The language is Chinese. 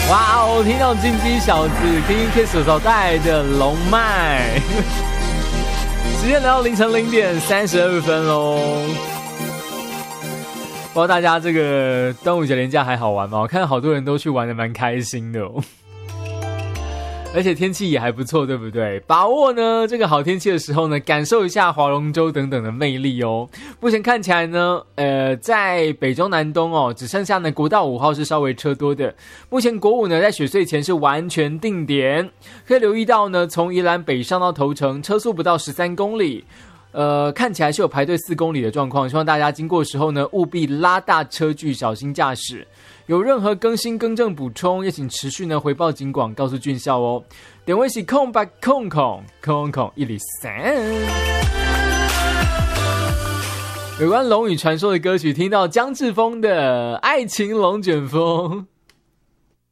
哇哦，听到金鸡小子 King Kiss 所带来的龙脉。时间来到凌晨0:32咯。不知道大家这个端午节连假还好玩吗？我看好多人都去玩得蛮开心的哦。而且天气也还不错，对不对？把握呢这个好天气的时候呢，感受一下划龙舟等等的魅力哦。目前看起来呢，在北中南东哦，只剩下呢国道5号是稍微车多的。目前国5呢在雪隧前是完全定点，可以留意到呢，从宜兰北上到头城，车速不到13公里。看起来是有排队4公里的状况，希望大家经过的时候呢，务必拉大车距，小心驾驶。有任何更新、更正、补充，也请持续呢回报警广，告诉俊孝哦。点位是空103。有关龙与传说的歌曲，听到江志峰的《爱情龙卷风》。